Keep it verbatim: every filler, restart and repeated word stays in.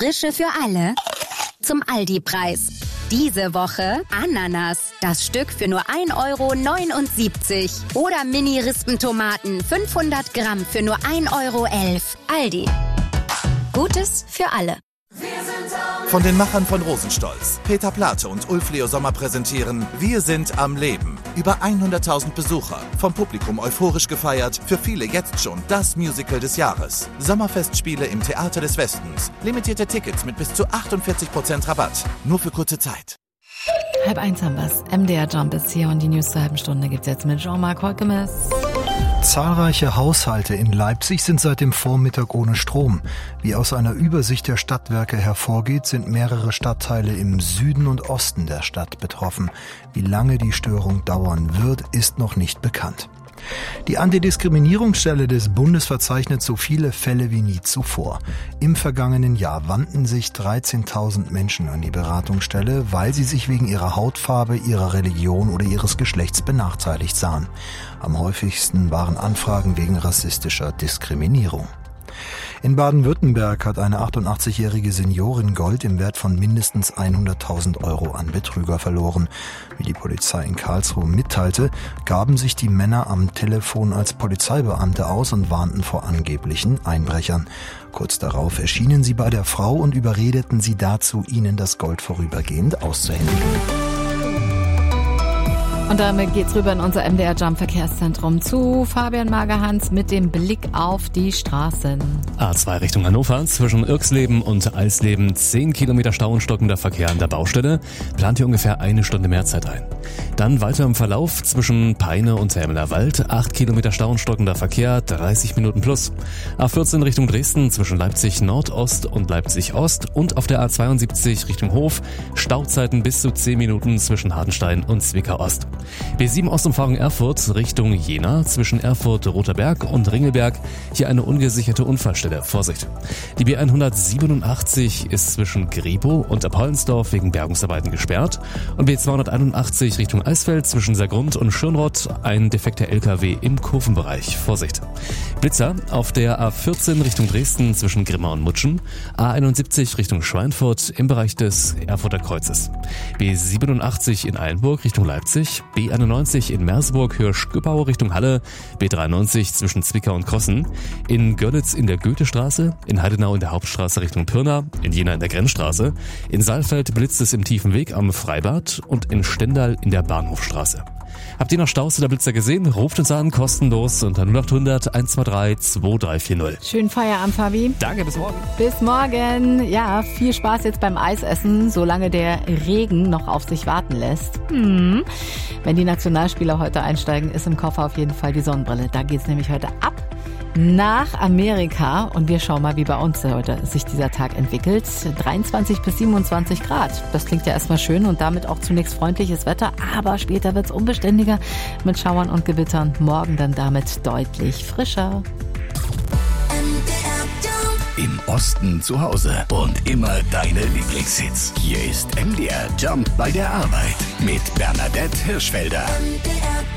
Frische für alle zum Aldi-Preis. Diese Woche Ananas, das Stück für nur ein Euro neunundsiebzig. Oder Mini-Rispentomaten, fünfhundert Gramm für nur ein Euro elf. Aldi. Gutes für alle. Von den Machern von Rosenstolz, Peter Plate und Ulf Leo Sommer präsentieren Wir sind am Leben. Über hunderttausend Besucher, vom Publikum euphorisch gefeiert, für viele jetzt schon das Musical des Jahres. Sommerfestspiele im Theater des Westens. Limitierte Tickets mit bis zu achtundvierzig Prozent Rabatt. Nur für kurze Zeit. Halb eins haben wir's. M D R Jump ist hier und die News zur halben Stunde gibt's jetzt mit Jean-Marc Holkemes. Zahlreiche Haushalte in Leipzig sind seit dem Vormittag ohne Strom. Wie aus einer Übersicht der Stadtwerke hervorgeht, sind mehrere Stadtteile im Süden und Osten der Stadt betroffen. Wie lange die Störung dauern wird, ist noch nicht bekannt. Die Antidiskriminierungsstelle des Bundes verzeichnet so viele Fälle wie nie zuvor. Im vergangenen Jahr wandten sich dreizehntausend Menschen an die Beratungsstelle, weil sie sich wegen ihrer Hautfarbe, ihrer Religion oder ihres Geschlechts benachteiligt sahen. Am häufigsten waren Anfragen wegen rassistischer Diskriminierung. In Baden-Württemberg hat eine achtundachtzigjährige Seniorin Gold im Wert von mindestens hunderttausend Euro an Betrüger verloren. Wie die Polizei in Karlsruhe mitteilte, gaben sich die Männer am Telefon als Polizeibeamte aus und warnten vor angeblichen Einbrechern. Kurz darauf erschienen sie bei der Frau und überredeten sie dazu, ihnen das Gold vorübergehend auszuhändigen. Und damit geht's rüber in unser M D R Jump Verkehrszentrum zu Fabian Magerhans mit dem Blick auf die Straßen. A zwei Richtung Hannover, zwischen Irxleben und Eisleben zehn Kilometer Stau und stockender Verkehr an der Baustelle. Plant hier ungefähr eine Stunde mehr Zeit ein. Dann weiter im Verlauf zwischen Peine und Hermeler Wald, acht Kilometer Stau und stockender Verkehr, dreißig Minuten plus. A vierzehn Richtung Dresden, zwischen Leipzig Nordost und Leipzig Ost und auf der A zweiundsiebzig Richtung Hof, Stauzeiten bis zu zehn Minuten zwischen Hardenstein und Zwickau Ost. B sieben Ostumfahrung Erfurt Richtung Jena, zwischen Erfurt Roterberg und Ringelberg, hier eine ungesicherte Unfallstelle. Vorsicht. Die B hundertsiebenundachtzig ist zwischen Grebo und Appollensdorf wegen Bergungsarbeiten gesperrt und B zweihunderteinundachtzig Richtung Eisfeld zwischen Saargrund und Schönrott ein defekter L K W im Kurvenbereich. Vorsicht. Blitzer auf der A vierzehn Richtung Dresden zwischen Grimma und Mutschen, A einundsiebzig Richtung Schweinfurt im Bereich des Erfurter Kreuzes. B siebenundachtzig in Eilenburg Richtung Leipzig, B einundneunzig in Mersburg Hirsch-Göppau Richtung Halle, B dreiundneunzig zwischen Zwickau und Krossen, in Görlitz in der Goethestraße, in Heidenau in der Hauptstraße Richtung Pirna, in Jena in der Grenzstraße, in Saalfeld blitzt es im Tiefen Weg am Freibad und in Stendal in der Bahnhofstraße. Habt ihr noch Staus oder Blitzer gesehen? Ruft uns an, kostenlos unter null acht hundert eins zwei drei zwei drei vier null. Schönen Feierabend, Fabi. Danke, bis morgen. Bis morgen. Ja, viel Spaß jetzt beim Eisessen, solange der Regen noch auf sich warten lässt. Hm. Wenn die Nationalspieler heute einsteigen, ist im Koffer auf jeden Fall die Sonnenbrille. Da geht's nämlich heute ab nach Amerika und wir schauen mal, wie bei uns heute sich dieser Tag entwickelt. dreiundzwanzig bis siebenundzwanzig Grad. Das klingt ja erstmal schön und damit auch zunächst freundliches Wetter, aber später wird's unbeständiger mit Schauern und Gewittern. Morgen dann damit deutlich frischer. Im Osten zu Hause und immer deine Lieblingshits. Hier ist M D R Jump bei der Arbeit mit Bernadette Hirschfelder. M D R